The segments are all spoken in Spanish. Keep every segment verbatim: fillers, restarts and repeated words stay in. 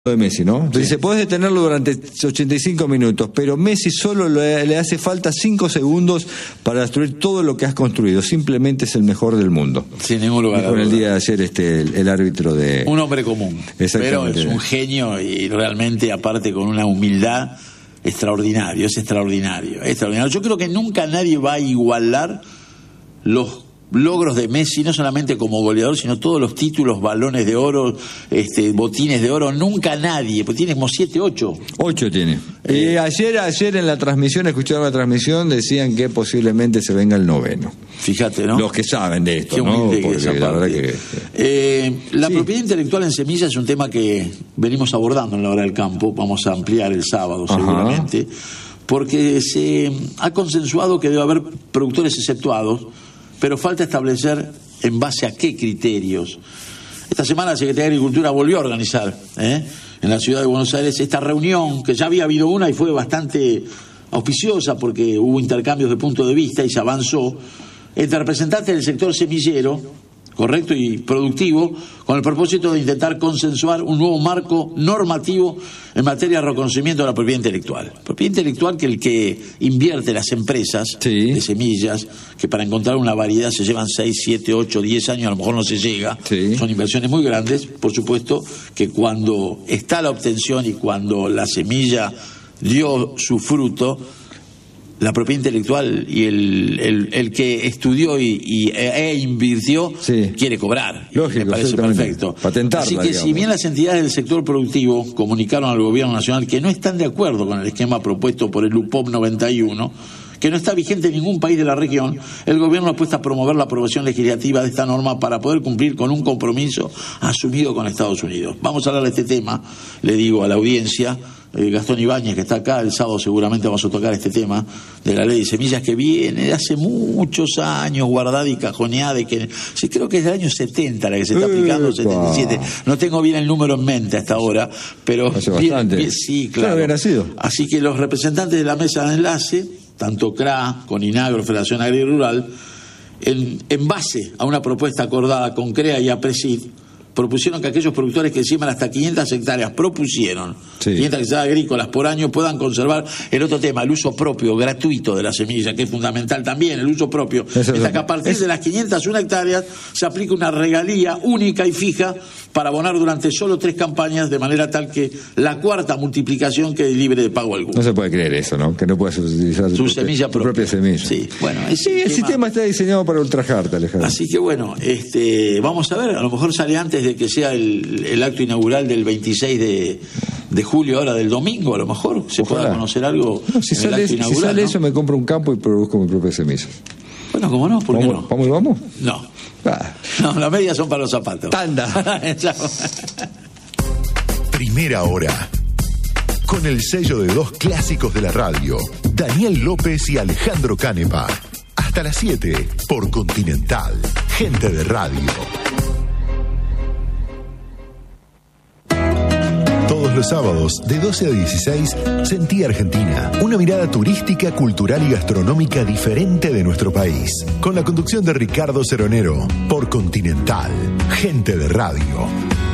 de Messi, ¿no? Sí. Dice, podés detenerlo durante ochenta y cinco minutos, pero Messi solo le, le hace falta cinco segundos para destruir todo lo que has construido. Simplemente es el mejor del mundo. Sin ningún lugar. Con el día de ayer este el, el árbitro de... Un hombre común, pero es un genio y realmente aparte con una humildad extraordinario, es extraordinario, extraordinario. Yo creo que nunca nadie va a igualar los logros de Messi, no solamente como goleador, sino todos los títulos, balones de oro, este, botines de oro, nunca nadie, pues tiene como siete, ocho. Ocho tiene. Eh, y ayer, ayer en la transmisión, escucharon la transmisión, decían que posiblemente se venga el noveno. Fíjate, ¿no? Los que saben de esto, Qué ¿no? Porque que esa la verdad que... Eh, la sí. propiedad intelectual en semillas es un tema que venimos abordando en la hora del campo, vamos a ampliar el sábado seguramente, Ajá. porque se ha consensuado que debe haber productores exceptuados, pero falta establecer en base a qué criterios. Esta semana la Secretaría de Agricultura volvió a organizar ¿eh? en la ciudad de Buenos Aires esta reunión, que ya había habido una y fue bastante auspiciosa porque hubo intercambios de punto de vista y se avanzó entre representantes del sector semillero, correcto y productivo, con el propósito de intentar consensuar un nuevo marco normativo en materia de reconocimiento de la propiedad intelectual. Propiedad intelectual que el que invierte las empresas sí. de semillas, que para encontrar una variedad se llevan seis, siete, ocho, diez años, a lo mejor no se llega, sí. son inversiones muy grandes, por supuesto que cuando está la obtención y cuando la semilla dio su fruto, la propiedad intelectual y el, el, el que estudió y, y e invirtió sí. quiere cobrar. Lógico, me parece perfecto. Patentarla, Así que digamos. Si bien las entidades del sector productivo comunicaron al gobierno nacional que no están de acuerdo con el esquema propuesto por el U P O P noventa y uno, que no está vigente en ningún país de la región, el gobierno apuesta a promover la aprobación legislativa de esta norma para poder cumplir con un compromiso asumido con Estados Unidos. Vamos a hablar de este tema, le digo a la audiencia, eh, Gastón Ibáñez, que está acá, el sábado seguramente vamos a tocar este tema de la ley de semillas que viene de hace muchos años, guardada y cajoneada, y que sí, creo que es del año setenta la que se está aplicando, Epa. setenta y siete. No tengo bien el número en mente hasta ahora, pero hace bien, bastante. Bien, sí, claro. Claro, nacido. Así que los representantes de la mesa de enlace, tanto C R A, Coninagro, Federación Agraria y Rural, en, en base a una propuesta acordada con C R E A y APRESID, propusieron que aquellos productores que siembran hasta quinientas hectáreas, propusieron sí. quinientas hectáreas agrícolas por año, puedan conservar el otro tema, el uso propio, gratuito de la semilla, que es fundamental también, el uso propio. Eso es que a partir es... de las quinientas una hectáreas se aplica una regalía única y fija para abonar durante solo tres campañas, de manera tal que la cuarta multiplicación quede libre de pago alguno. No se puede creer eso, ¿no? Que no puedas utilizar su propia, semilla tu propia. propia semilla. Sí, bueno, ese, sí, el tema... sistema está diseñado para ultrajarte, Alejandro. Así que bueno, este, vamos a ver, a lo mejor sale antes de que sea el, el acto inaugural del veintiséis de, de julio, ahora del domingo, a lo mejor se Ojalá. pueda conocer algo. No, si, en sale, el acto inaugural, si sale ¿no? eso, me compro un campo y produzco mi propia semilla. Bueno, ¿cómo no? ¿Por qué ¿Vamos, no? ¿Vamos y vamos? No. Ah. No, las medias son para los zapatos. Tanda. Primera hora. Con el sello de dos clásicos de la radio, Daniel López y Alejandro Canepa. Hasta las siete, por Continental. Gente de radio. Todos los sábados, de doce a dieciséis, Sentí Argentina. Una mirada turística, cultural y gastronómica diferente de nuestro país. Con la conducción de Ricardo Ceronero. Por Continental. Gente de radio.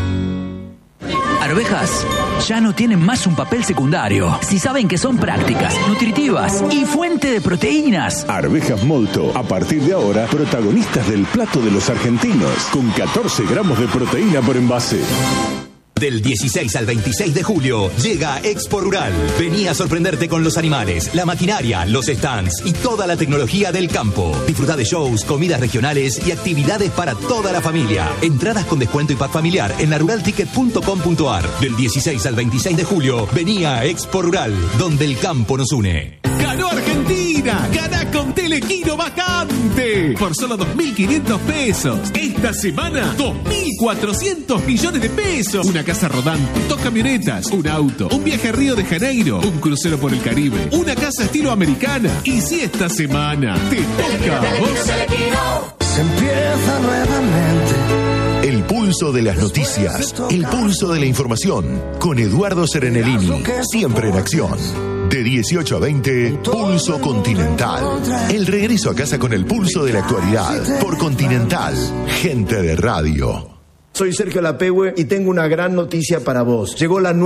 Arvejas ya no tienen más un papel secundario. Si saben que son prácticas, nutritivas y fuente de proteínas. Arvejas Molto, a partir de ahora, protagonistas del plato de los argentinos, con catorce gramos de proteína por envase. Del dieciséis al veintiséis de julio llega Expo Rural. Vení a sorprenderte con los animales, la maquinaria, los stands y toda la tecnología del campo. Disfruta de shows, comidas regionales y actividades para toda la familia. Entradas con descuento y pack familiar en la rural ticket punto com punto ar. Del dieciséis al veintiséis de julio, vení a Expo Rural, donde el campo nos une. ¡Ganó Argentina! ¡Gana con Telequino Vacante! Por solo dos mil quinientos pesos. Esta semana, dos mil cuatrocientos millones de pesos. Una casa rodante, dos camionetas, un auto, un viaje a Río de Janeiro, un crucero por el Caribe, una casa estilo americana. Y si esta semana te toca a vos... Se empieza nuevamente. El pulso de las noticias, el pulso de la información, con Eduardo Serenellini, siempre en acción. De dieciocho a veinte, Pulso Continental. El regreso a casa con el pulso de la actualidad. Por Continental, gente de radio. Soy Sergio Lapehue y tengo una gran noticia para vos. Llegó la nueva